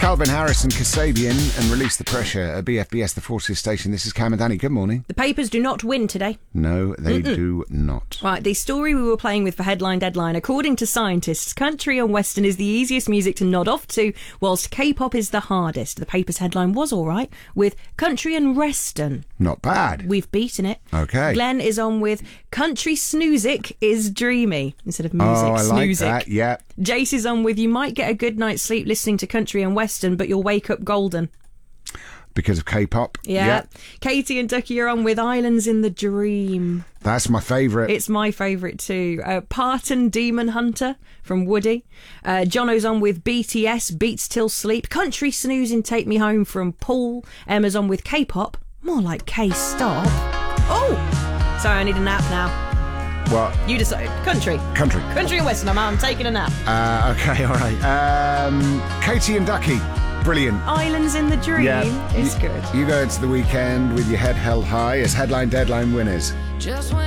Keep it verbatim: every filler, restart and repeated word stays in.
Calvin Harris and Kasabian and Release the Pressure at B F B S, the Forces Station. This is Cam and Danny. Good morning. The papers do not win today. No, they Mm-mm. do not. Right, the story we were playing with for Headline Deadline. According to scientists, country and western is the easiest music to nod off to, whilst K-pop is the hardest. The paper's headline was all right, with country and western. Not bad. We've beaten it. Okay. Glenn is on with country snoozic is dreamy, instead of music. Oh, I like snoozic. that, yeah. Jace is on with you might get a good night's sleep listening to country and western, but you'll wake up golden. Because of K-pop. Yeah. yeah. Katie and Ducky are on with Islands in the Dream. That's my favourite. It's my favourite too. Uh, Parton Demon Hunter from Woody. Uh, Jono's on with B T S, Beats Till Sleep. Country Snoozing Take Me Home from Paul. Emma's on with K-pop. More like K-stop. Oh! Sorry, I need a nap now. What? You decide. Country. Country. Country and Western. I'm, I'm taking a nap. Uh, okay, all right. Um, Katie and Ducky. Brilliant. Islands in the Dream. Yeah. It's you, good. You go into the weekend with your head held high as Headline Deadline winners. Just